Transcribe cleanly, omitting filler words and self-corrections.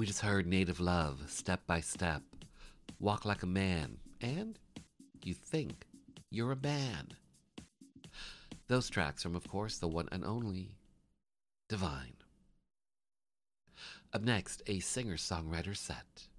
We just heard Native Love, Step by Step, Walk Like a Man, and You Think You're a Man. Those tracks from, of course, the one and only Divine. Up next, a singer-songwriter set.